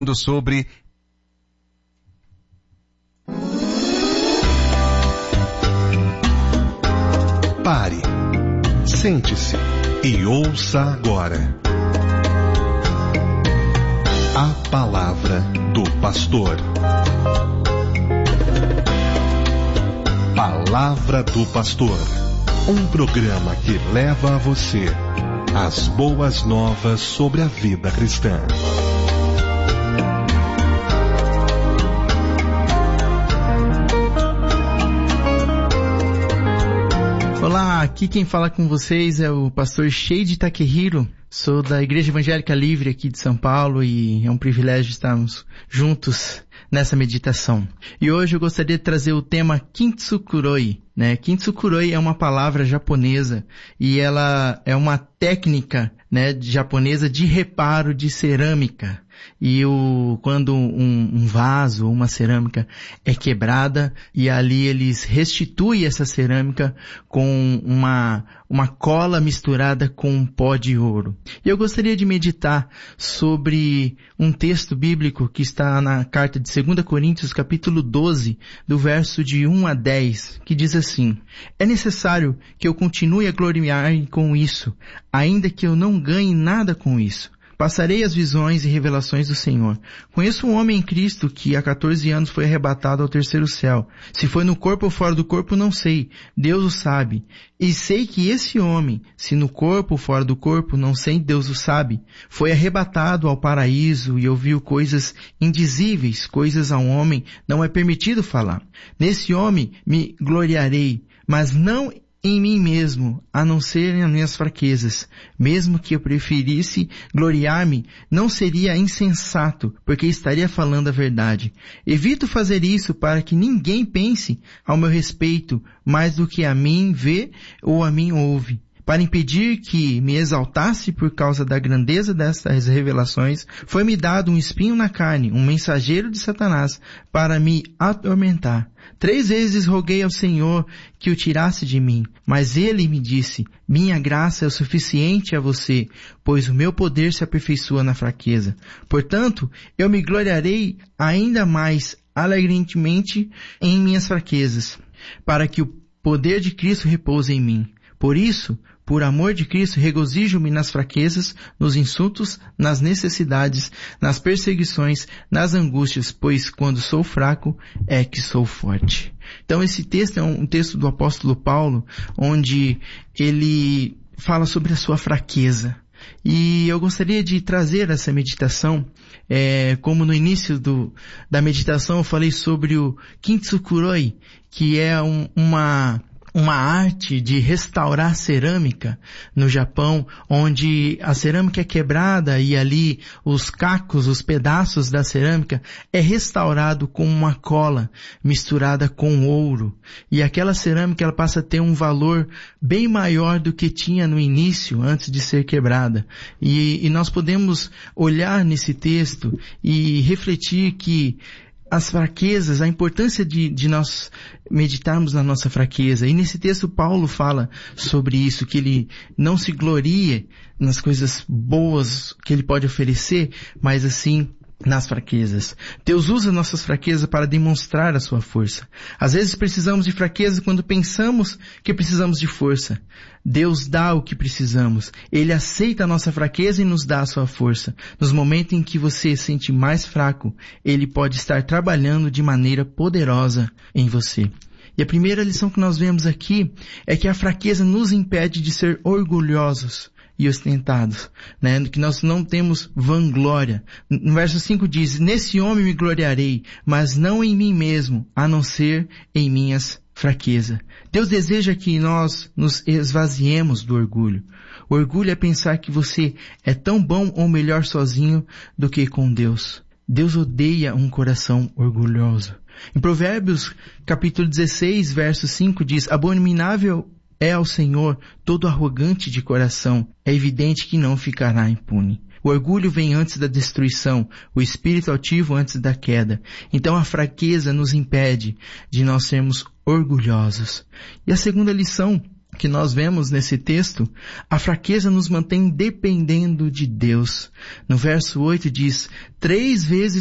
sobre Pare, sente-se e ouça agora a palavra do pastor. Palavra do Pastor, um programa que leva a você as boas novas sobre a vida cristã. Olá, aqui quem fala com vocês é o pastor Sheiji Takehiro. Sou da Igreja Evangélica Livre aqui de São Paulo e é um privilégio estarmos juntos nessa meditação. E hoje eu gostaria de trazer o tema Kintsukuroi. Kintsukuroi é uma palavra japonesa e ela é uma técnica japonesa de reparo de cerâmica. E quando um vaso ou uma cerâmica é quebrada e ali eles restituem essa cerâmica com uma cola misturada com um pó de ouro. E eu gostaria de meditar sobre um texto bíblico que está na carta de 2 Coríntios, capítulo 12, do verso de 1 a 10, que diz assim: É necessário que eu continue a gloriar com isso, ainda que eu não ganhe nada com isso. Passarei as visões e revelações do Senhor. Conheço um homem em Cristo que há 14 anos foi arrebatado ao terceiro céu. Se foi no corpo ou fora do corpo, não sei. Deus o sabe. E sei que esse homem, se no corpo ou fora do corpo, não sei, Deus o sabe, foi arrebatado ao paraíso e ouviu coisas indizíveis, coisas a um homem não é permitido falar. Nesse homem me gloriarei, mas não em mim mesmo, a não ser nas minhas fraquezas. Mesmo que eu preferisse gloriar-me, não seria insensato, porque estaria falando a verdade. Evito fazer isso para que ninguém pense ao meu respeito mais do que a mim vê ou a mim ouve. Para impedir que me exaltasse por causa da grandeza dessas revelações, foi-me dado um espinho na carne, um mensageiro de Satanás, para me atormentar. 3 vezes roguei ao Senhor que o tirasse de mim, mas ele me disse: minha graça é o suficiente a você, pois o meu poder se aperfeiçoa na fraqueza. Portanto, eu me gloriarei ainda mais alegremente em minhas fraquezas, para que o poder de Cristo repouse em mim. Por isso, por amor de Cristo, regozijo-me nas fraquezas, nos insultos, nas necessidades, nas perseguições, nas angústias, pois quando sou fraco é que sou forte. Então esse texto é um texto do apóstolo Paulo, onde ele fala sobre a sua fraqueza. E eu gostaria de trazer essa meditação, como no início da meditação eu falei sobre o Kintsukuroi, que é uma arte de restaurar cerâmica no Japão, onde a cerâmica é quebrada e ali os cacos, os pedaços da cerâmica é restaurado com uma cola misturada com ouro. E aquela cerâmica ela passa a ter um valor bem maior do que tinha no início, antes de ser quebrada. E nós podemos olhar nesse texto e refletir que as fraquezas, a importância de nós meditarmos na nossa fraqueza. E nesse texto Paulo fala sobre isso, que ele não se glorie nas coisas boas que ele pode oferecer, mas assim nas fraquezas. Deus usa nossas fraquezas para demonstrar a sua força. Às vezes precisamos de fraqueza quando pensamos que precisamos de força. Deus dá o que precisamos. Ele aceita a nossa fraqueza e nos dá a sua força. Nos momentos em que você se sente mais fraco, Ele pode estar trabalhando de maneira poderosa em você. E a primeira lição que nós vemos aqui é que a fraqueza nos impede de ser orgulhosos e ostentados, que nós não temos vanglória. No verso 5 diz: nesse homem me gloriarei, mas não em mim mesmo, a não ser em minhas fraquezas. Deus deseja que nós nos esvaziemos do orgulho. O orgulho é pensar que você é tão bom ou melhor sozinho do que com Deus. Deus odeia um coração orgulhoso. Em Provérbios, capítulo 16, verso 5 diz: abominável é ao Senhor todo arrogante de coração, é evidente que não ficará impune. O orgulho vem antes da destruição, o espírito altivo antes da queda. Então a fraqueza nos impede de nós sermos orgulhosos. E a segunda lição que nós vemos nesse texto, a fraqueza nos mantém dependendo de Deus. No verso 8 diz, 3 vezes